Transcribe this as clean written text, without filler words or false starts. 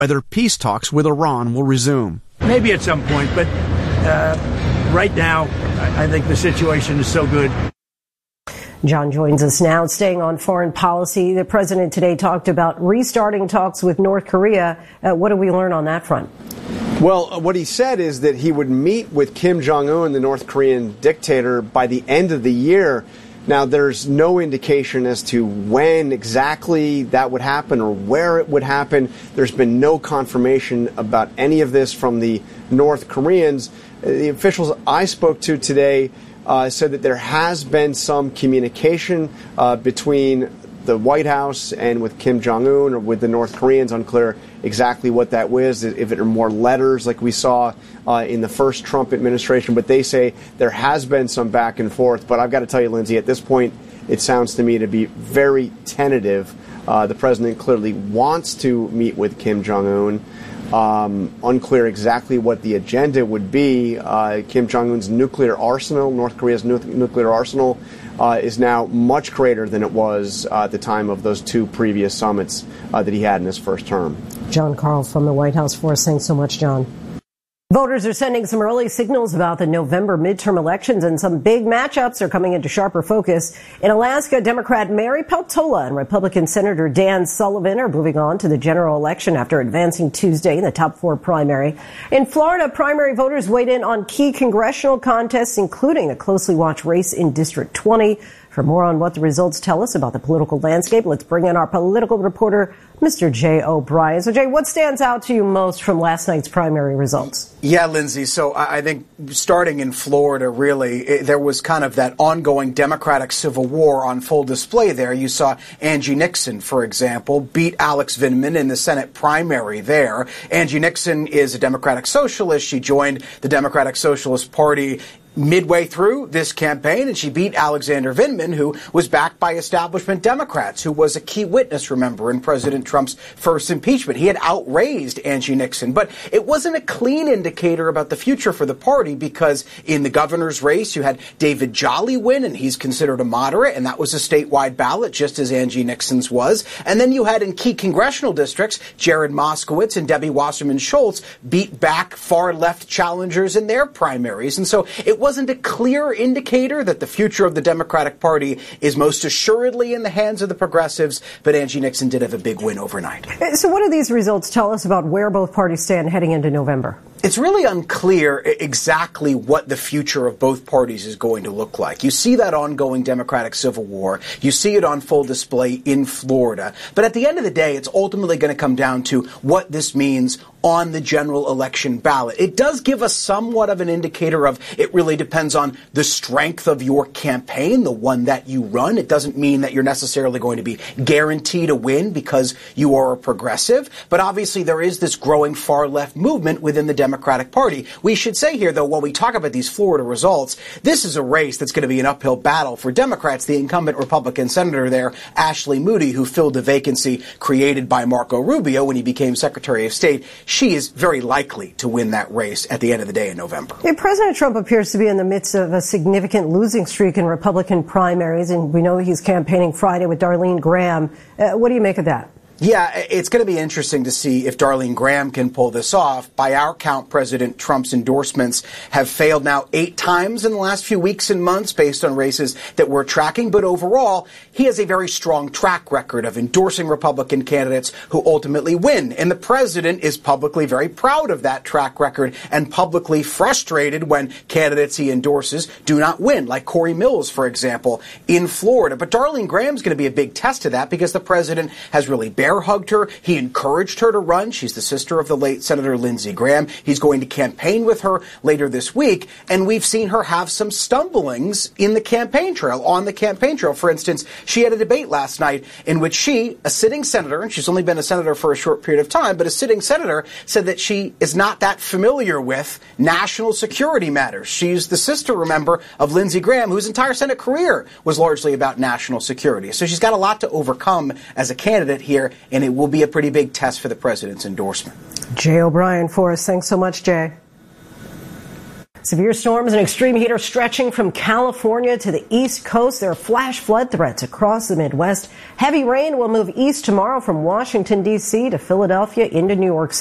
whether peace talks with Iran will resume. Maybe at some point, but right now, I think the situation is so good. John joins us now. Staying on foreign policy, the president today talked about restarting talks with North Korea. What did we learn on that front? Well, what he said is that he would meet with Kim Jong-un, the North Korean dictator, by the end of the year. Now, there's no indication as to when exactly that would happen or where it would happen. There's been no confirmation about any of this from the North Koreans. The officials I spoke to today said that there has been some communication between the White House and with Kim Jong-un or with the North Koreans. Unclear exactly what that was, if it are more letters like we saw in the first Trump administration. But they say there has been some back and forth. But I've got to tell you, Lindsay, at this point, it sounds to me to be very tentative. The president clearly wants to meet with Kim Jong-un. Unclear exactly what the agenda would be. Kim Jong-un's nuclear arsenal, North Korea's nuclear arsenal, is now much greater than it was at the time of those two previous summits that he had in his first term. John Carl from the White House for us. Thanks so much, John. Voters are sending some early signals about the November midterm elections, and some big matchups are coming into sharper focus. In Alaska, Democrat Mary Peltola and Republican Senator Dan Sullivan are moving on to the general election after advancing Tuesday in the top four primary. In Florida, primary voters weighed in on key congressional contests, including a closely watched race in District 20. For more on what the results tell us about the political landscape, let's bring in our political reporter, Mr. Jay O'Brien. So, Jay, what stands out to you most from last night's primary results? Yeah, Lindsay. So I think starting in Florida, really, there was kind of that ongoing Democratic civil war on full display there. You saw Angie Nixon, for example, beat Alex Vindman in the Senate primary there. Angie Nixon is a Democratic socialist. She joined the Democratic Socialist Party midway through this campaign, and she beat Alexander Vindman, who was backed by establishment Democrats, who was a key witness, remember, in President Trump's first impeachment. He had outraised Angie Nixon, but it wasn't a clean indicator about the future for the party, because in the governor's race, you had David Jolly win, and he's considered a moderate, and that was a statewide ballot, just as Angie Nixon's was. And then you had in key congressional districts, Jared Moskowitz and Debbie Wasserman Schultz beat back far-left challengers in their primaries. And so it wasn't a clear indicator that the future of the Democratic Party is most assuredly in the hands of the progressives, but Angie Nixon did have a big win overnight. So what do these results tell us about where both parties stand heading into November? It's really unclear exactly what the future of both parties is going to look like. You see that ongoing Democratic civil war. You see it on full display in Florida. But at the end of the day, it's ultimately going to come down to what this means on the general election ballot. It does give us somewhat of an indicator of it really depends on the strength of your campaign, the one that you run. It doesn't mean that you're necessarily going to be guaranteed a win because you are a progressive. But obviously there is this growing far left movement within the Democratic Party. We should say here, though, while we talk about these Florida results, this is a race that's going to be an uphill battle for Democrats. The incumbent Republican senator there, Ashley Moody, who filled the vacancy created by Marco Rubio when he became Secretary of State, she is very likely to win that race at the end of the day in November. President Trump appears to be in the midst of a significant losing streak in Republican primaries, and we know he's campaigning Friday with Darlene Graham. What do you make of that? Yeah, it's going to be interesting to see if Darlene Graham can pull this off. By our count, President Trump's endorsements have failed now 8 times in the last few weeks and months based on races that we're tracking. But overall, he has a very strong track record of endorsing Republican candidates who ultimately win. And the president is publicly very proud of that track record and publicly frustrated when candidates he endorses do not win, like Corey Mills, for example, in Florida. But Darlene Graham's going to be a big test of that because the president has really hugged her. He encouraged her to run. She's the sister of the late Senator Lindsey Graham. He's going to campaign with her later this week. And we've seen her have some stumblings in the campaign trail, on the campaign trail. For instance, she had a debate last night in which she, a sitting senator, and she's only been a senator for a short period of time, but a sitting senator said that she is not that familiar with national security matters. She's the sister, remember, of Lindsey Graham, whose entire Senate career was largely about national security. So she's got a lot to overcome as a candidate here, and it will be a pretty big test for the president's endorsement. Jay O'Brien for us. Thanks so much, Jay. Severe storms and extreme heat are stretching from California to the East Coast. There are flash flood threats across the Midwest. Heavy rain will move east tomorrow from Washington, D.C. to Philadelphia into New York City.